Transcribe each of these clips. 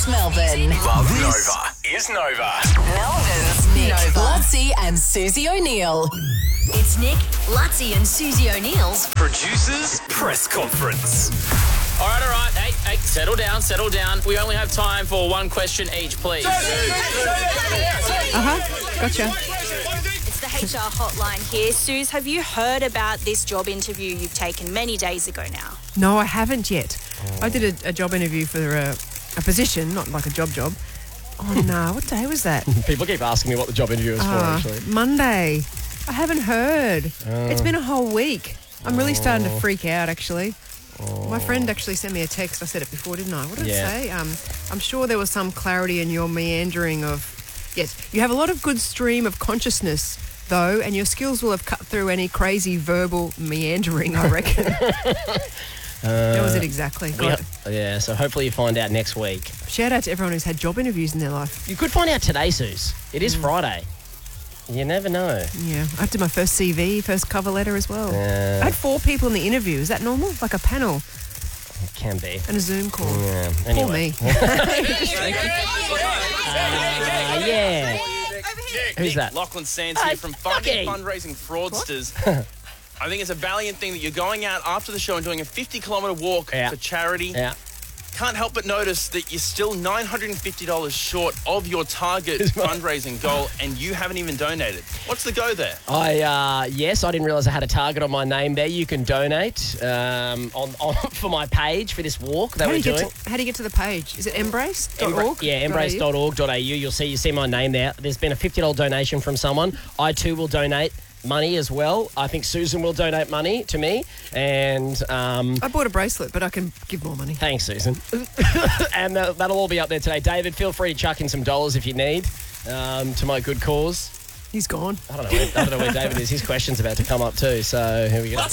Melbourne. Love Nova is Nova. Melbourne's Nick, Lutzi and Susie O'Neill. It's Nick, Lutzi and Susie O'Neill's Producers Press Conference. All right. Hey, settle down. We only have time for one question each, please. Gotcha. It's the HR hotline here. Suze, have you heard about this job interview you've taken many days ago now? No, I haven't yet. I did a job interview for a position, not like a job. Oh, no. What day was that? People keep asking me what the job interview is for, actually. Monday. I haven't heard. It's been a whole week. I'm really starting to freak out, actually. My friend actually sent me a text. I said it before, didn't I? What did it say? I'm sure there was some clarity in your meandering of... Yes, you have a lot of good stream of consciousness, though, and your skills will have cut through any crazy verbal meandering, I reckon. That was it exactly. So hopefully you find out next week. Shout out to everyone who's had job interviews in their life. You could find out today, Suze. It is Friday. You never know. Yeah, I did my first CV, first cover letter as well. Yeah. I had 4 people in the interview. Is that normal? Like a panel? It can be. And a Zoom call. Yeah. Poor Anyway. me. Who's that? Lachlan Sands here from Funding Fundraising Fraudsters. I think it's a valiant thing that you're going out after the show and doing a 50-kilometre walk for charity. Yeah. Can't help but notice that you're still $950 short of your target fundraising goal, and you haven't even donated. What's the go there? I didn't realise I had a target on my name there. You can donate for my page for this walk that we're doing. How do you get to the page? Is it embrace.org? Embrace.org.au. You see my name there. There's been a $50 donation from someone. I too will donate money as well. I think Susan will donate money to me, and I bought a bracelet, but I can give more money. Thanks, Susan. And that'll all be up there today. David, feel free to chuck in some dollars if you need to my good cause. He's gone. I don't know where David is. His question's about to come up too, so here we go.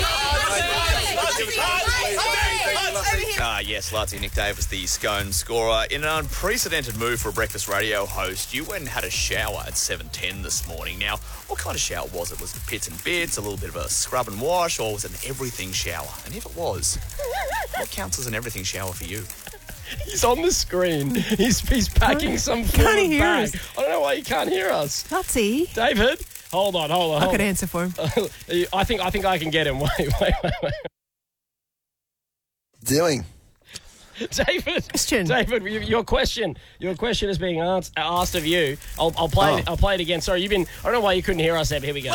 Yes, Lutzi, Nick Davis, the Scone scorer. In an unprecedented move for a breakfast radio host, you went and had a shower at 7:10 this morning. Now, what kind of shower was it? Was it pits and bits, a little bit of a scrub and wash, or was it an everything shower? And if it was, what counts as an everything shower for you? He's on the screen. He's packing some Can't he hear bag. us? I don't know why you can't hear us. Lutzi. David, hold on. I could answer for him. I think I can get him. Wait. Doing. David, your question is being asked of you. I'll play it again. Sorry, I don't know why you couldn't hear us there, but here we go.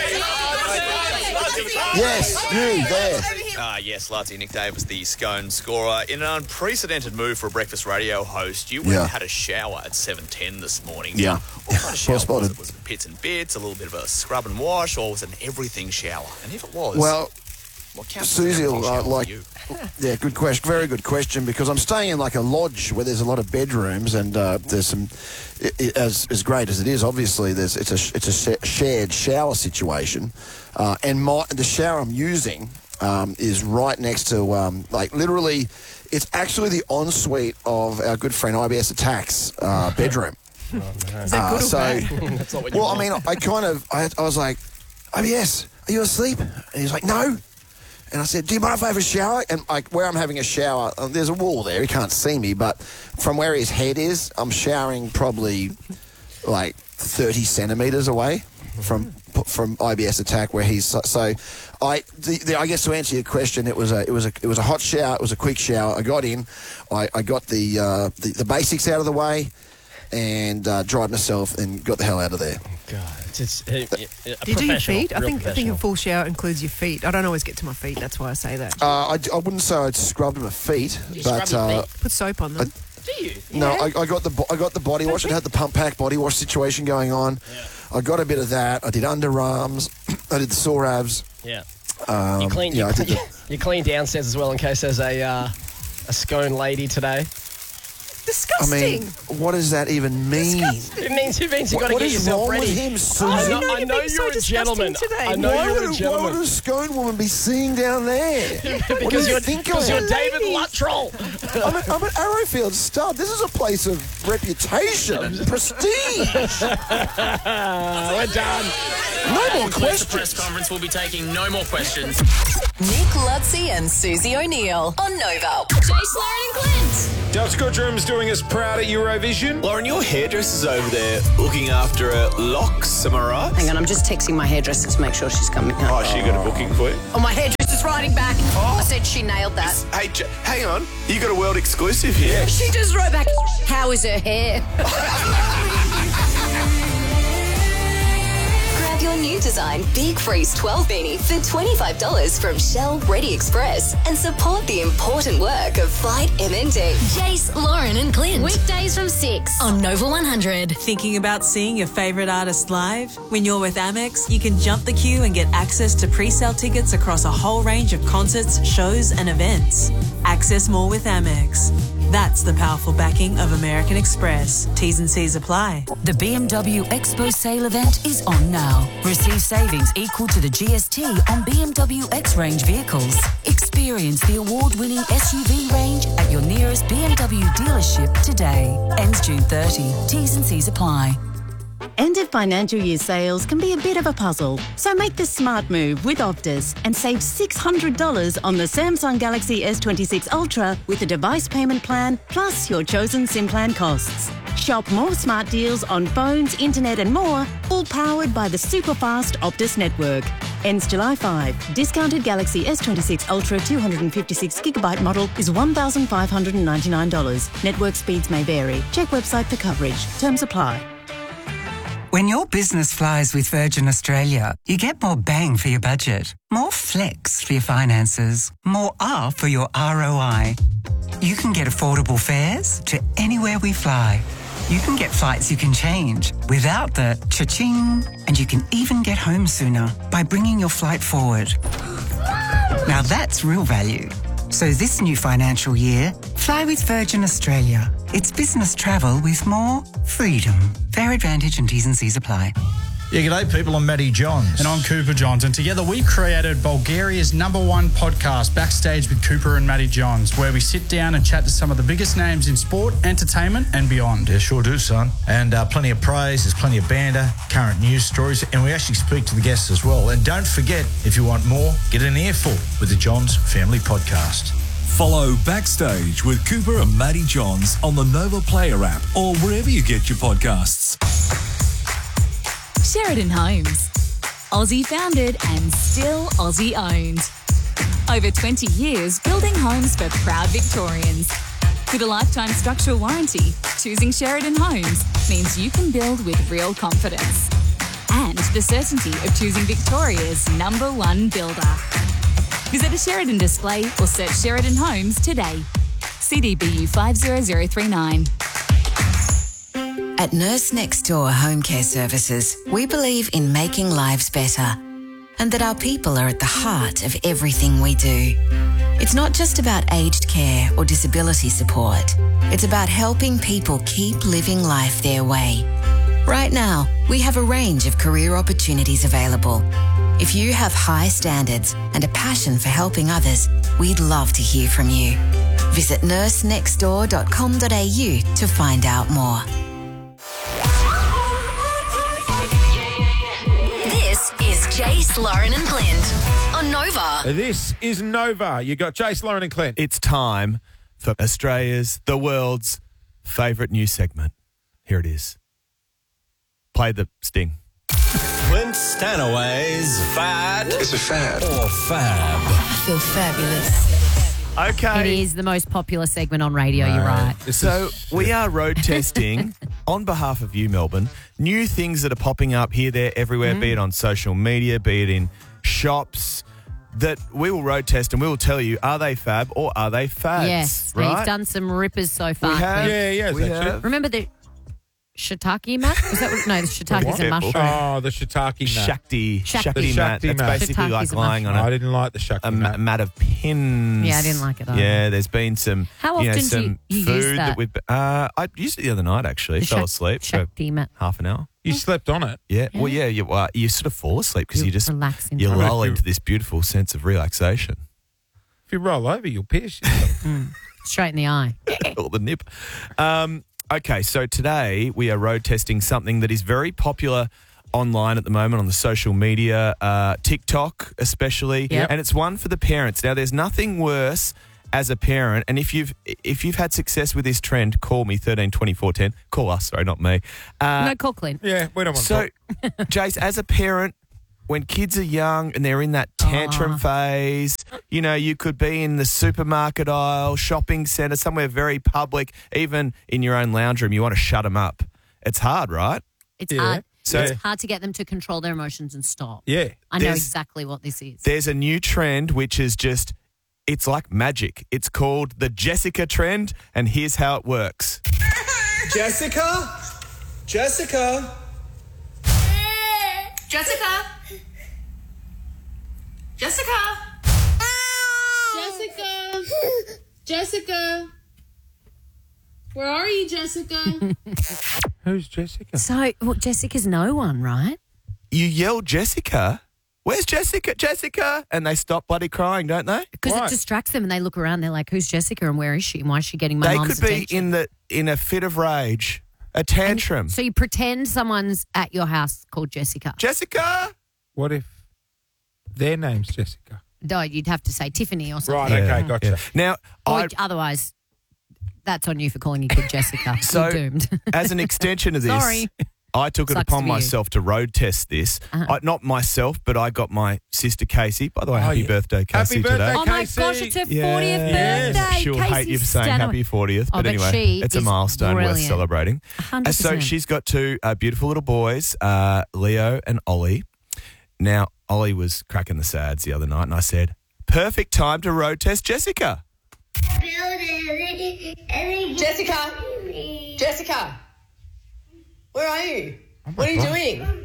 Yes, you there. Yes, Lutzi, Nick Davis, the Scone scorer. In an unprecedented move for a breakfast radio host, you went and had a shower at 7:10 this morning. Yeah. What kind of shower was it? Was it pits and bits, a little bit of a scrub and wash, or was it an everything shower? And if it was, what counts Susie, as an everything shower for you? Yeah, good question. Very good question, because I'm staying in like a lodge where there's a lot of bedrooms, and there's some. As great as it is, obviously, it's a shared shower situation, and the shower I'm using is right next to literally, it's actually the ensuite of our good friend IBS Attack's bedroom. Oh, no. Is that good or bad? That's not what you want. I mean, I was like, IBS, are you asleep? And he's like, no. And I said, do you mind if I have a shower? And where I'm having a shower, there's a wall there. He can't see me. But from where his head is, I'm showering probably like 30 centimetres away from IBS Attack where he's. So I guess to answer your question, it was a hot shower. It was a quick shower. I got in. I got the basics out of the way and dried myself and got the hell out of there. God, it's do you do your feet? I think a full shower includes your feet. I don't always get to my feet. That's why I say that. I wouldn't say I'd scrubbed my feet, but put soap on them. Do you? No, I got the body wash. It had the pump pack body wash situation going on. Yeah. I got a bit of that. I did underarms. I did the sore abs. Yeah. You clean downstairs as well in case there's a scone lady today. Disgusting. I mean, what does that even mean? It means you got to get yourself ready. What is wrong with him, Susie? I know you're a gentleman. Today. Why would a scone woman be sitting down there? Because you're David Luttrell. I'm an Arrowfield stud. This is a place of reputation, prestige. We're done. No more questions. The press conference will be taking no more questions. Nick Lutzi and Susie O'Neill on Nova. Jace, Lauren and Clint. Dove Scotch Room's doing us proud at Eurovision. Lauren, your hairdresser's over there looking after her locks, am I right? Hang on, I'm just texting my hairdresser to make sure she's coming home. Oh, she got a booking for you? Oh, my hairdresser's writing back. I said she nailed that. Hey, hang on. You got a world exclusive here. She just wrote back, how is her hair? Grab your new design Big Freeze 12 beanie for $25 from Shell Ready Express and support the important work of Fight MND. Jace, Lauren and Clint. Weekdays from 6 on Nova 100. Thinking about seeing your favourite artist live? When you're with Amex, you can jump the queue and get access to pre-sale tickets across a whole range of concerts, shows and events. Access more with Amex. That's the powerful backing of American Express. T's and C's apply. The BMW Expo sale event is on now. Receive savings equal to the GST on BMW X-Range vehicles. Experience the award-winning SUV range at your nearest BMW dealership today. Ends June 30. T's and C's apply. End of financial year sales can be a bit of a puzzle, so make the smart move with Optus and save $600 on the Samsung Galaxy S26 Ultra with a device payment plan plus your chosen SIM plan costs. Shop more smart deals on phones, internet and more, all powered by the super-fast Optus network. Ends July 5. Discounted Galaxy S26 Ultra 256GB model is $1,599. Network speeds may vary. Check website for coverage. Terms apply. When your business flies with Virgin Australia, you get more bang for your budget, more flex for your finances, more R for your ROI. You can get affordable fares to anywhere we fly. You can get flights you can change without the cha-ching, and you can even get home sooner by bringing your flight forward. Now that's real value. So this new financial year, fly with Virgin Australia. It's business travel with more freedom. Fare advantage and T's and C's apply. Yeah, g'day people, I'm Matty Johns. And I'm Cooper Johns, and together we created Bulgaria's #1 podcast, Backstage with Cooper and Matty Johns, where we sit down and chat to some of the biggest names in sport, entertainment and beyond. Yeah, sure do, son. And plenty of praise, there's plenty of banter, current news stories, and we actually speak to the guests as well. And don't forget, if you want more, get an earful with the Johns Family Podcast. Follow Backstage with Cooper and Matty Johns on the Nova Player app or wherever you get your podcasts. Sheridan Homes. Aussie founded and still Aussie owned. Over 20 years building homes for proud Victorians. With a lifetime structural warranty, choosing Sheridan Homes means you can build with real confidence. And the certainty of choosing Victoria's #1 builder. Visit a Sheridan display or search Sheridan Homes today. CDBU 50039. At Nurse Next Door Home Care Services, we believe in making lives better and that our people are at the heart of everything we do. It's not just about aged care or disability support. It's about helping people keep living life their way. Right now, we have a range of career opportunities available. If you have high standards and a passion for helping others, we'd love to hear from you. Visit nursenextdoor.com.au to find out more. This is Jace, Lauren and Clint on Nova. This is Nova. You got Jace, Lauren and Clint. It's time for Australia's, the world's favourite news segment. Here it is. Play the sting. Clint Stanaway's Fad. It's a fad. Or Fab. I feel fabulous. Okay. It is the most popular segment on radio, you're right. So we are road testing, on behalf of you, Melbourne, new things that are popping up here, there, everywhere, be it on social media, be it in shops, that we will road test and we will tell you, are they fab or are they fads? Yes, right? we've done some rippers so far. We have. Clint. We have. Remember the shiitake mat? Is that what? No, the shiitake is a mushroom. Oh, the shiitake mat. Shakti Shakti mat. It's basically Shiitake's like a lying on I didn't like the Shakti mat. mat of pins. Yeah, I didn't like it either. Yeah, there's been some. How often do some you food use that? we've. I used it the other night actually. The Fell asleep for Shakti mat. half an hour. You slept on it? Yeah. Well, yeah. You sort of fall asleep because you just relax into you it. lull into this beautiful sense of relaxation. If you roll over, you'll pierce yourself. Straight in the eye. Or the nip. Okay, so today we are road testing something that is very popular online at the moment on the social media, TikTok especially, and it's one for the parents. Now, there's nothing worse as a parent, and if you've had success with this trend, call me 13 24 10. Call us, sorry, not me. No, call Clint. Yeah, we don't want to talk. Jace, as a parent, when kids are young and they're in that tantrum phase, you know, you could be in the supermarket aisle, shopping centre, somewhere very public, even in your own lounge room, you want to shut them up. It's hard, right? It's hard. So It's hard to get them to control their emotions and stop. Yeah. I know There's- exactly what this is. There's a new trend which is just, it's like magic. It's called the Jessica trend, and here's how it works. Jessica? Jessica? Jessica? Jessica? Jessica? Jessica? Where are you, Jessica? Who's Jessica? So, well, Jessica's no one, right? You yell Jessica, where's Jessica? Jessica! And they stop bloody crying, don't they? Because it distracts them and they look around, they're like, who's Jessica and where is she and why is she getting my They mum's could be attention? in a fit of rage, a tantrum. So you pretend someone's at your house called Jessica. Jessica! What if their name's Jessica? No, you'd have to say Tiffany or something. Right, okay, gotcha. Now, Or otherwise, that's on you for calling your kid Jessica. So, You're doomed. as an extension of this, Sorry. I took it Sucks upon for you. myself to road test this. Not myself, but I got my sister Casey. By the way, happy birthday, Casey, Happy birthday, today. Oh my gosh, it's her 40th birthday. She'll Casey hate you for saying Stanley. happy 40th, Oh, but but anyway, she it's a is milestone worth brilliant. celebrating. 100%. So she's got two beautiful little boys, Leo and Ollie. Now, Ollie was cracking the sads the other night, and I said, perfect time to road test Jessica. Jessica? Jessica? Where are you? What are you doing?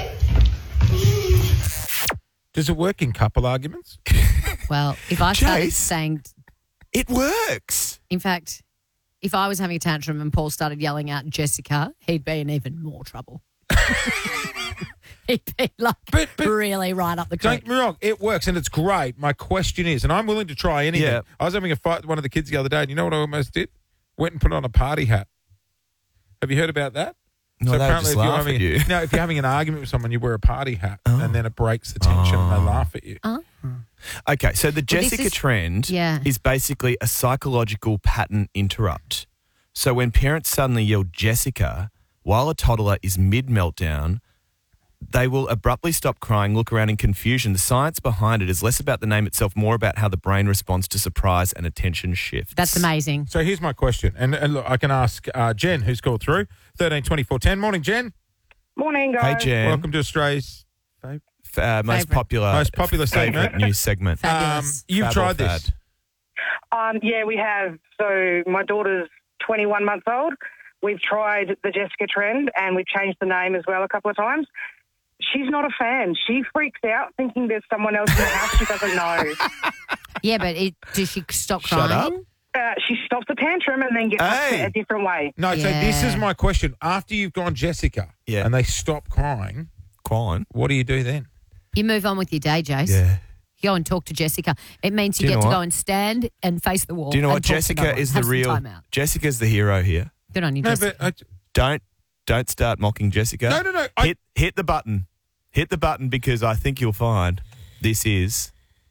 Does it work in couple arguments? Well, if I started Jace, saying... It works. In fact, if I was having a tantrum and Paul started yelling out Jessica, he'd be in even more trouble. He'd be like really right up the Don't creek. get me wrong, it works and it's great. My question is, and I'm willing to try anything. Yeah. I was having a fight with one of the kids the other day, and you know what I almost did? Went and put on a party hat. Have you heard about that? No, they apparently just laugh having at you. No, if you're having an argument with someone, you wear a party hat, and then it breaks the tension, and they laugh at you. Okay, so the Well, this Jessica is- trend Yeah. is basically a psychological pattern interrupt. So when parents suddenly yell Jessica while a toddler is mid-meltdown, they will abruptly stop crying, look around in confusion. The science behind it is less about the name itself, more about how the brain responds to surprise and attention shifts. That's amazing. So here's my question, and look, I can ask Jen, who's called through, 13 24 10. Morning, Jen. Morning, Hey, guys. Jen. Welcome to Australia's most popular segment. favourite news segment. You've Fab or tried this. fad? Yeah, we have. So my daughter's 21 months old. We've tried the Jessica trend, and we've changed the name as well a couple of times. She's not a fan. She freaks out thinking there's someone else in the house she doesn't know. Yeah, but does she stop Shut crying? She stops the tantrum and then gets upset a different way. No, so this is my question. After you've gone Jessica and they stop crying, what do you do then? You move on with your day, Jace. Yeah. You go and talk to Jessica. It means Do you you get know to what? go and stand and face the wall. Do you know and what? talk to Jessica no one. is Have the some real. time out. Jessica's the hero here. Good on you, No, Jessica. but Don't start mocking Jessica. No. Hit the button. Hit the button because I think you'll find this is.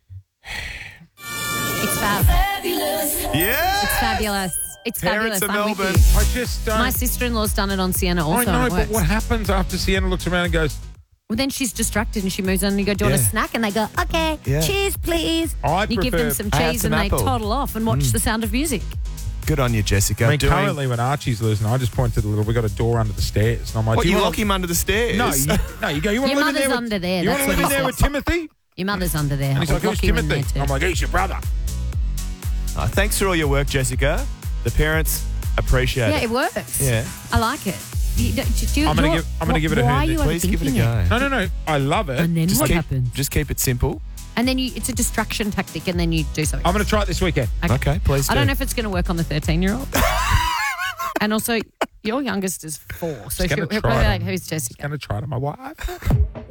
It's fab. Yeah. It's fabulous. It's Parents fabulous. of I'm with Melbourne. you. I just don't. My sister-in-law's done it on Sienna also. I know, and it but works. what happens after Sienna looks around and goes, Well, then she's distracted and she moves on and you go, do you want a Yeah. snack? And they go, okay, Yeah. cheese, please. I you give them prefer- some I have cheese some and apple. they toddle off and watch The Sound of Music. Good on you, Jessica. I mean, Doing- currently when Archie's losing, I just point to the little, we got a door under the stairs. And I'm like, What, do you wanna- lock him under the stairs? No, you go, you want Your to live in mother's there with, under there. You That's want to live what in he there with says. Timothy? Your mother's under there. And he's I'll like, who's lock you in Timothy? there too. I'm like, he's your brother. Thanks for all your work, Jessica. The parents appreciate Yeah, it. it works. Yeah. I like it. I'm gonna give it a Why are hoot. you Please give it a overthinking go. No. I love it. And then Just what keep, happens? Just keep it simple. And then it's a distraction tactic and then you do something. I'm going to try it this weekend. Okay, please do. I don't know if it's going to work on the 13-year-old. And also, your youngest is 4. So Just she'll gonna probably try be it. like, who's Jessica? Going to try it on my wife.